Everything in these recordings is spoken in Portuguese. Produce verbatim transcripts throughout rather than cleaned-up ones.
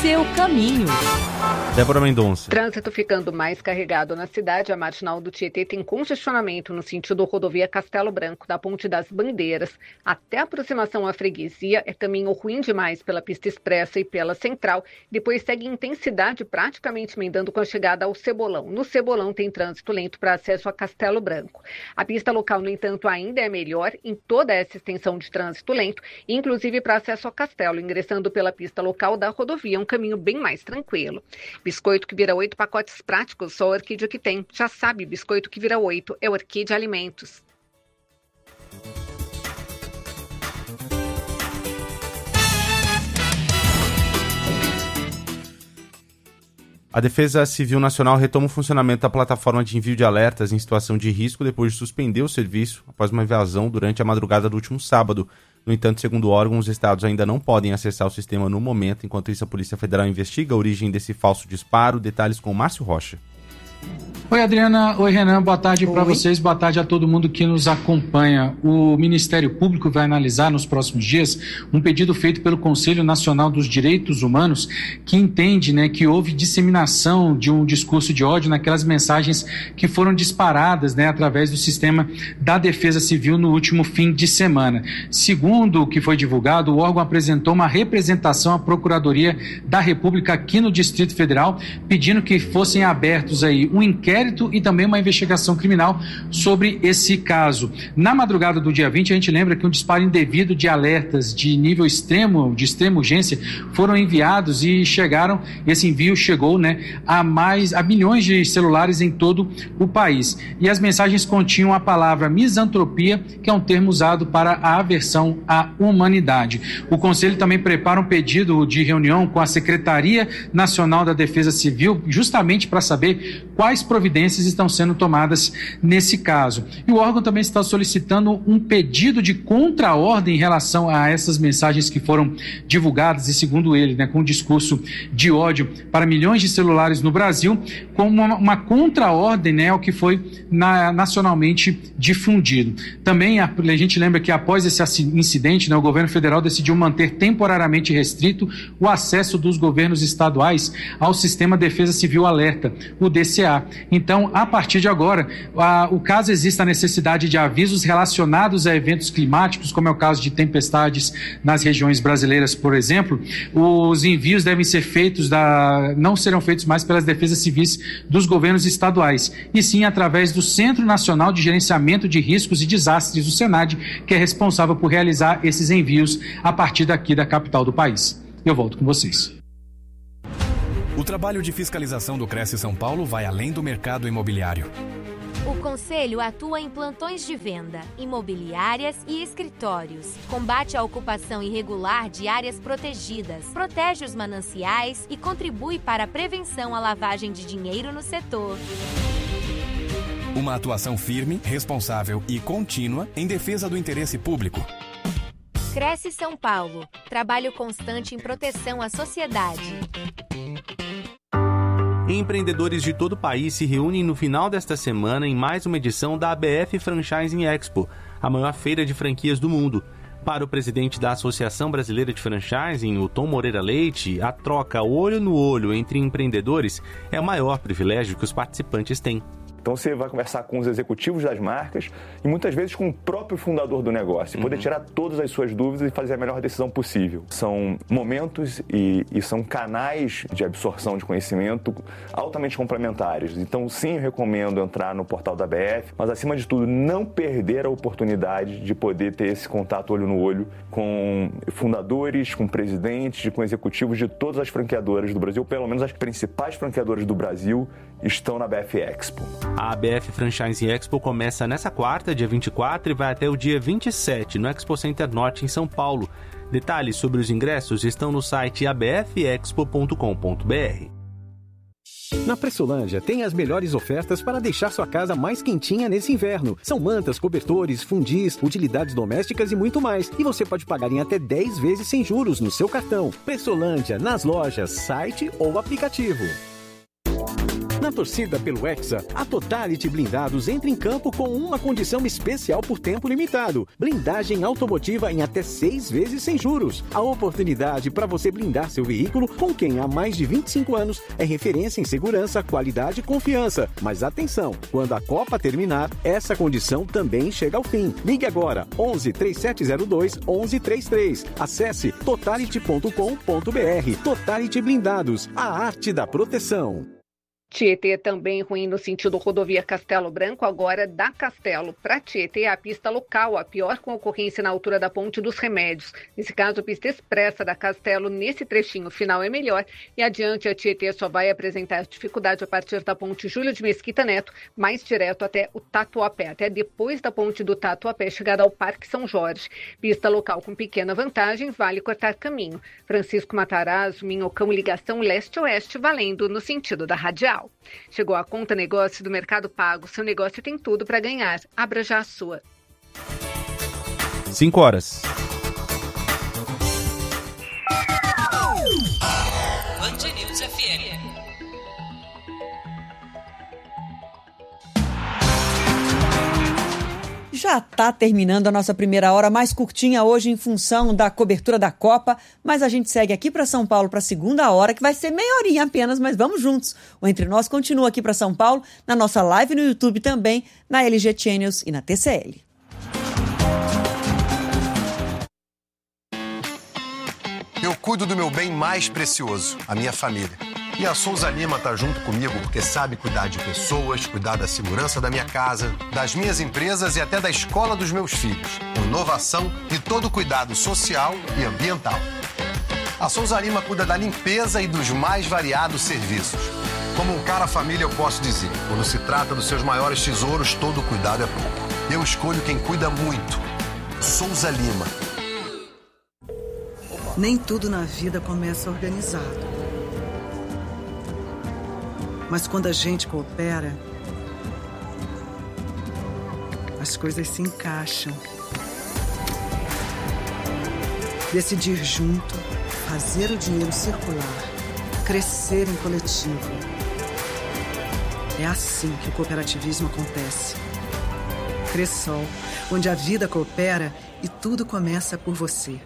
seu caminho. Débora Mendonça. Trânsito ficando mais carregado na cidade. A marginal do Tietê tem congestionamento no sentido rodovia Castelo Branco, da Ponte das Bandeiras até a aproximação à freguesia. É caminho ruim demais pela pista expressa e pela central. Depois segue intensidade praticamente emendando com a chegada ao Cebolão. No Cebolão tem trânsito lento para acesso a Castelo Branco. A pista local, no entanto, ainda é melhor em toda essa extensão de trânsito lento, inclusive para acesso a Castelo, ingressando pela pista local da rodovia, um caminho bem mais tranquilo. Biscoito que vira oito, pacotes práticos, só a Orquídea que tem. Já sabe, biscoito que vira oito é Orquídea Alimentos. A Defesa Civil Nacional retoma o funcionamento da plataforma de envio de alertas em situação de risco depois de suspender o serviço após uma invasão durante a madrugada do último sábado. No entanto, segundo o órgão, os estados ainda não podem acessar o sistema no momento. Enquanto isso, a Polícia Federal investiga a origem desse falso disparo. Detalhes com Márcio Rocha. Oi, Adriana. Oi, Renan. Boa tarde para vocês. Boa tarde a todo mundo que nos acompanha. O Ministério Público vai analisar nos próximos dias um pedido feito pelo Conselho Nacional dos Direitos Humanos, que entende, né, que houve disseminação de um discurso de ódio naquelas mensagens que foram disparadas, né, através do sistema da Defesa Civil no último fim de semana. Segundo o que foi divulgado, o órgão apresentou uma representação à Procuradoria da República aqui no Distrito Federal, pedindo que fossem abertos aí um inquérito e também uma investigação criminal sobre esse caso. Na madrugada do dia vinte, a gente lembra que um disparo indevido de alertas de nível extremo, de extrema urgência, foram enviados e chegaram, esse envio chegou, né, a mais, a milhões de celulares em todo o país. E as mensagens continham a palavra misantropia, que é um termo usado para a aversão à humanidade. O Conselho também prepara um pedido de reunião com a Secretaria Nacional da Defesa Civil, justamente para saber quais providências estão sendo tomadas nesse caso. E o órgão também está solicitando um pedido de contraordem em relação a essas mensagens que foram divulgadas e, segundo ele, né, com um discurso de ódio para milhões de celulares no Brasil, como uma, uma contraordem, né, ao que foi na, nacionalmente difundido. Também a, a gente lembra que após esse incidente, né, o governo federal decidiu manter temporariamente restrito o acesso dos governos estaduais ao Sistema Defesa Civil Alerta, o D C A. Então, a partir de agora, a, o caso existe a necessidade de avisos relacionados a eventos climáticos, como é o caso de tempestades nas regiões brasileiras, por exemplo, os envios devem ser feitos, da, não serão feitos mais pelas defesas civis dos governos estaduais, e sim através do Centro Nacional de Gerenciamento de Riscos e Desastres, o SENAD, que é responsável por realizar esses envios a partir daqui da capital do país. Eu volto com vocês. O trabalho de fiscalização do Cresce São Paulo vai além do mercado imobiliário. O Conselho atua em plantões de venda, imobiliárias e escritórios. Combate a ocupação irregular de áreas protegidas, protege os mananciais e contribui para a prevenção à lavagem de dinheiro no setor. Uma atuação firme, responsável e contínua em defesa do interesse público. Cresce São Paulo. Trabalho constante em proteção à sociedade. Empreendedores de todo o país se reúnem no final desta semana em mais uma edição da A B F Franchising Expo, a maior feira de franquias do mundo. Para o presidente da Associação Brasileira de Franchising, o Tom Moreira Leite, a troca olho no olho entre empreendedores é o maior privilégio que os participantes têm. Então você vai conversar com os executivos das marcas e muitas vezes com o próprio fundador do negócio, poder uhum. tirar todas as suas dúvidas e fazer a melhor decisão possível. São momentos e, e são canais de absorção de conhecimento altamente complementares. Então sim, eu recomendo entrar no portal da A B F, mas acima de tudo não perder a oportunidade de poder ter esse contato olho no olho com fundadores, com presidentes, com executivos de todas as franqueadoras do Brasil, pelo menos as principais franqueadoras do Brasil estão na A B F Expo. A A B F Franchising Expo começa nessa quarta, dia vinte e quatro, e vai até o dia vinte e sete, no Expo Center Norte, em São Paulo. Detalhes sobre os ingressos estão no site a b f expo ponto com ponto b r. Na Pressolândia tem as melhores ofertas para deixar sua casa mais quentinha nesse inverno. São mantas, cobertores, fundis, utilidades domésticas e muito mais. E você pode pagar em até dez vezes sem juros no seu cartão. Pressolândia, nas lojas, site ou aplicativo. Na torcida pelo Hexa, a Totality Blindados entra em campo com uma condição especial por tempo limitado. Blindagem automotiva em até seis vezes sem juros. A oportunidade para você blindar seu veículo com quem há mais de vinte e cinco anos é referência em segurança, qualidade e confiança. Mas atenção, quando a Copa terminar, essa condição também chega ao fim. Ligue agora, onze, três sete zero dois, onze trinta e três. Acesse totality ponto com ponto b r. Totality Blindados, a arte da proteção. Tietê também ruim no sentido rodovia Castelo Branco, agora da Castelo para Tietê, a pista local, a pior com ocorrência na altura da Ponte dos Remédios. Nesse caso, a pista expressa da Castelo, nesse trechinho final é melhor, e adiante a Tietê só vai apresentar dificuldade a partir da Ponte Júlio de Mesquita Neto, mais direto até o Tatuapé, até depois da Ponte do Tatuapé, chegada ao Parque São Jorge. Pista local com pequena vantagem, vale cortar caminho. Francisco Matarazzo, Minhocão, ligação leste-oeste, valendo no sentido da radial. Chegou a Conta Negócio do Mercado Pago. Seu negócio tem tudo para ganhar. Abra já a sua. cinco horas. Band News F M. Já está terminando a nossa primeira hora mais curtinha hoje em função da cobertura da Copa, mas a gente segue aqui para São Paulo para a segunda hora, que vai ser meia horinha apenas, mas vamos juntos. O Entre Nós continua aqui para São Paulo, na nossa live no YouTube também, na L G Channels e na T C L. Eu cuido do meu bem mais precioso, a minha família. E a Souza Lima tá junto comigo porque sabe cuidar de pessoas, cuidar da segurança da minha casa, das minhas empresas e até da escola dos meus filhos. Inovação e todo cuidado social e ambiental. A Souza Lima cuida da limpeza e dos mais variados serviços. Como um cara família, eu posso dizer, quando se trata dos seus maiores tesouros, todo cuidado é pouco. Eu escolho quem cuida muito. Souza Lima. Nem tudo na vida começa organizado. Mas quando a gente coopera, as coisas se encaixam. Decidir junto, fazer o dinheiro circular, crescer em coletivo. É assim que o cooperativismo acontece. Cressol, onde a vida coopera e tudo começa por você.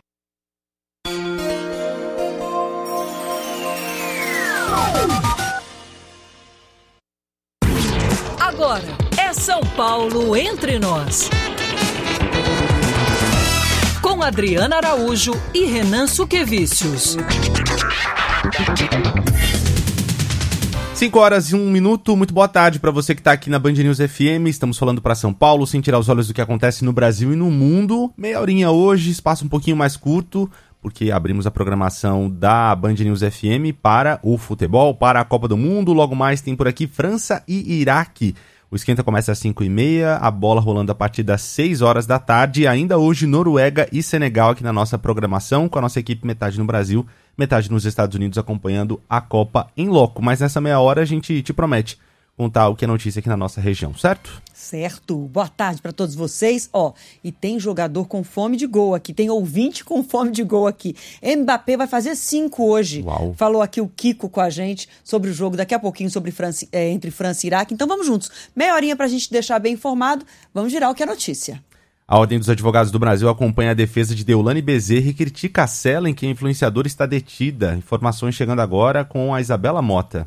Agora é São Paulo Entre Nós. Com Adriana Araújo e Renan Suquevicius. cinco horas e um minuto, muito boa tarde para você que está aqui na Band News F M. Estamos falando para São Paulo, sem tirar os olhos do que acontece no Brasil e no mundo. Meia horinha hoje, espaço um pouquinho mais curto, porque abrimos a programação da Band News F M para o futebol, para a Copa do Mundo. Logo mais tem por aqui França e Iraque. O esquenta começa às cinco e meia, a bola rolando a partir das seis horas da tarde. E ainda hoje, Noruega e Senegal aqui na nossa programação, com a nossa equipe metade no Brasil, metade nos Estados Unidos, acompanhando a Copa em loco. Mas nessa meia hora a gente te promete contar o que é notícia aqui na nossa região, certo? Certo. Boa tarde para todos vocês. Ó, e tem jogador com fome de gol aqui, tem ouvinte com fome de gol aqui. Mbappé vai fazer cinco hoje. Uau. Falou aqui o Kiko com a gente sobre o jogo daqui a pouquinho sobre França, é, entre França e Iraque. Então vamos juntos. Meia horinha para a gente deixar bem informado. Vamos girar o que é notícia. A Ordem dos Advogados do Brasil acompanha a defesa de Deolane Bezerra e critica a cela em que a influenciadora está detida. Informações chegando agora com a Isabela Mota.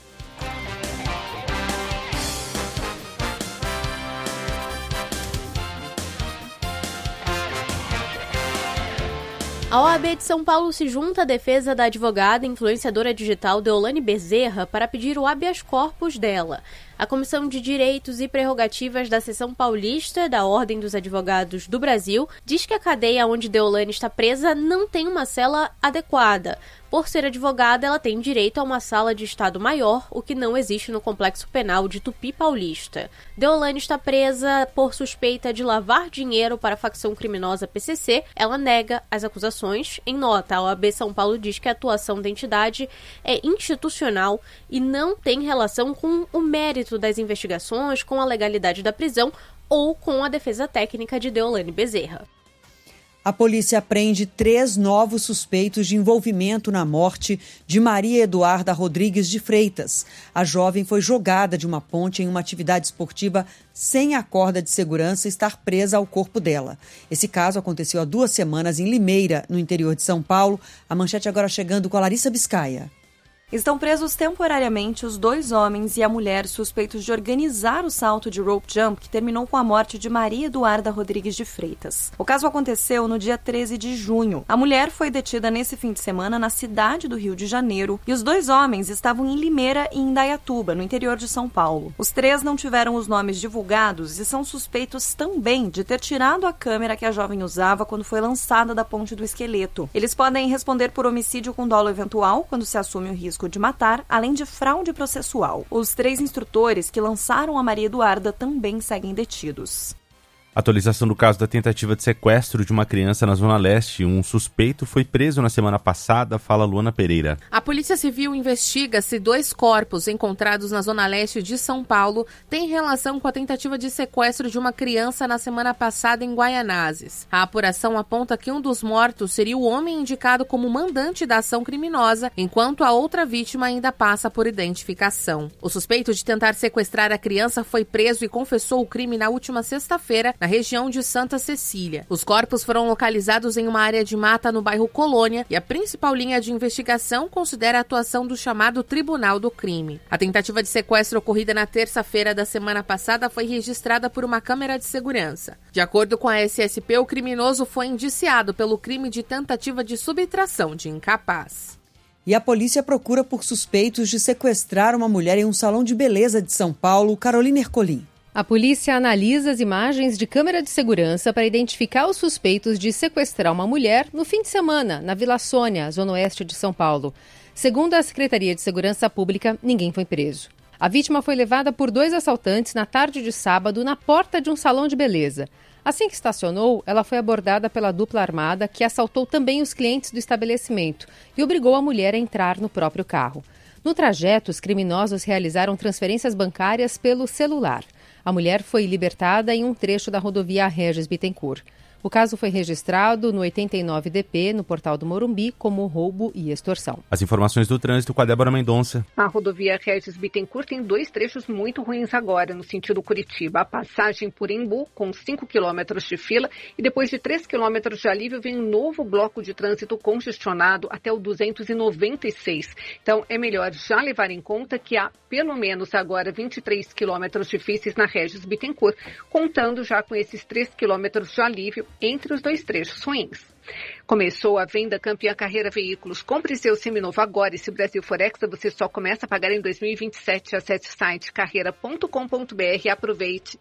A O A B de São Paulo se junta à defesa da advogada e influenciadora digital Deolane Bezerra para pedir o habeas corpus dela. A Comissão de Direitos e Prerrogativas da Seção Paulista da Ordem dos Advogados do Brasil diz que a cadeia onde Deolane está presa não tem uma cela adequada. Por ser advogada, ela tem direito a uma sala de estado maior, o que não existe no Complexo Penal de Tupi Paulista. Deolane está presa por suspeita de lavar dinheiro para a facção criminosa P C C. Ela nega as acusações. Em nota, a O A B São Paulo diz que a atuação da entidade é institucional e não tem relação com o mérito das investigações, com a legalidade da prisão ou com a defesa técnica de Deolane Bezerra. A polícia prende três novos suspeitos de envolvimento na morte de Maria Eduarda Rodrigues de Freitas. A jovem foi jogada de uma ponte em uma atividade esportiva sem a corda de segurança estar presa ao corpo dela. Esse caso aconteceu há duas semanas em Limeira, no interior de São Paulo. A manchete agora chegando com a Larissa Biscaia. Estão presos temporariamente os dois homens e a mulher suspeitos de organizar o salto de rope jump que terminou com a morte de Maria Eduarda Rodrigues de Freitas. O caso aconteceu no dia treze de junho. A mulher foi detida nesse fim de semana na cidade do Rio de Janeiro e os dois homens estavam em Limeira e Indaiatuba, no interior de São Paulo. Os três não tiveram os nomes divulgados e são suspeitos também de ter tirado a câmera que a jovem usava quando foi lançada da ponte do esqueleto. Eles podem responder por homicídio com dolo eventual, quando se assume o risco de matar, além de fraude processual. Os três instrutores que lançaram a Maria Eduarda também seguem detidos. Atualização do caso da tentativa de sequestro de uma criança na Zona Leste. Um suspeito foi preso na semana passada, fala Luana Pereira. A Polícia Civil investiga se dois corpos encontrados na Zona Leste de São Paulo têm relação com a tentativa de sequestro de uma criança na semana passada em Guaianazes. A apuração aponta que um dos mortos seria o homem indicado como mandante da ação criminosa, enquanto a outra vítima ainda passa por identificação. O suspeito de tentar sequestrar a criança foi preso e confessou o crime na última sexta-feira, na região de Santa Cecília. Os corpos foram localizados em uma área de mata no bairro Colônia e a principal linha de investigação considera a atuação do chamado Tribunal do Crime. A tentativa de sequestro ocorrida na terça-feira da semana passada foi registrada por uma câmera de segurança. De acordo com a S S P, o criminoso foi indiciado pelo crime de tentativa de subtração de incapaz. E a polícia procura por suspeitos de sequestrar uma mulher em um salão de beleza de São Paulo. Carolina Ercolim. A polícia analisa as imagens de câmera de segurança para identificar os suspeitos de sequestrar uma mulher no fim de semana, na Vila Sônia, zona oeste de São Paulo. Segundo a Secretaria de Segurança Pública, ninguém foi preso. A vítima foi levada por dois assaltantes na tarde de sábado na porta de um salão de beleza. Assim que estacionou, ela foi abordada pela dupla armada que assaltou também os clientes do estabelecimento e obrigou a mulher a entrar no próprio carro. No trajeto, os criminosos realizaram transferências bancárias pelo celular. A mulher foi libertada em um trecho da rodovia Regis Bittencourt. O caso foi registrado no oitenta e nove D P, no Portal do Morumbi, como roubo e extorsão. As informações do trânsito com a Débora Mendonça. A rodovia Regis Bittencourt tem dois trechos muito ruins agora, no sentido Curitiba. A passagem por Embu, com cinco quilômetros de fila, e depois de três quilômetros de alívio, vem um novo bloco de trânsito congestionado até o duzentos e noventa e seis. Então, é melhor já levar em conta que há, pelo menos agora, vinte e três quilômetros difíceis na Regis Bittencourt, contando já com esses três quilômetros de alívio entre os dois trechos ruins. Começou a venda campeã Carreira Veículos. Compre seu seminovo agora e se o Brasil for Hexa, você só começa a pagar em dois mil e vinte e sete. Acesse o site carreira ponto com ponto b r e aproveite.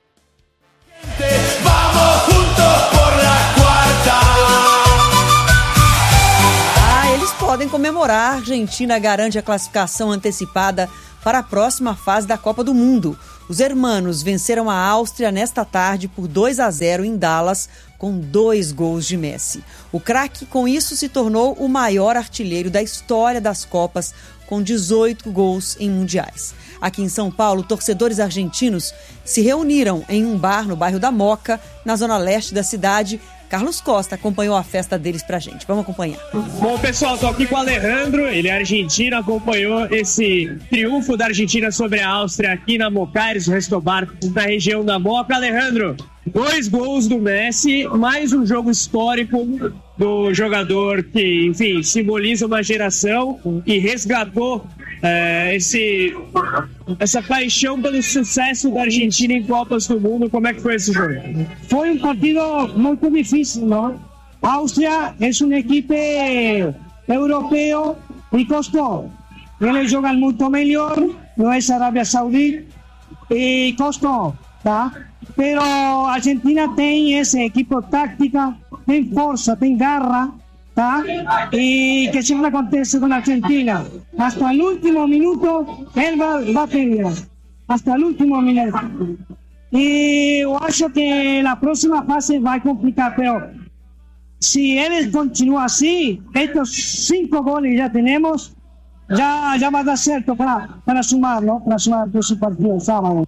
Ah, eles podem comemorar. A Argentina garante a classificação antecipada para a próxima fase da Copa do Mundo. Os hermanos venceram a Áustria nesta tarde por dois a zero em Dallas, com dois gols de Messi. O craque, com isso, se tornou o maior artilheiro da história das Copas, com dezoito gols em mundiais. Aqui em São Paulo, torcedores argentinos se reuniram em um bar no bairro da Moca, na zona leste da cidade. Carlos Costa acompanhou a festa deles pra gente. Vamos acompanhar. Bom, pessoal, tô aqui com o Alejandro, ele é argentino, acompanhou esse triunfo da Argentina sobre a Áustria aqui na Mocares, Restobar, na região da Moca. Alejandro, dois gols do Messi, mais um jogo histórico do jogador que, enfim, simboliza uma geração e resgatou é, esse, essa paixão pelo sucesso da Argentina em Copas do Mundo. Como é que foi esse jogo? Foi um partido muito difícil, não? A Áustria é uma equipe europeia e custou. Eles jogam muito melhor, não é a Arábia Saudita, e custou, tá? Pero a Argentina tem essa equipe tática, tem força, tem garra, tá? E que sempre acontece com a Argentina. Hasta o último minuto, ele vai, vai perder. Hasta o último minuto. E eu acho que na próxima fase vai complicar, pero se eles continuam assim, estes cinco goles já temos, já, já vai dar certo para, para sumar, não? Para sumar para esse partido sábado.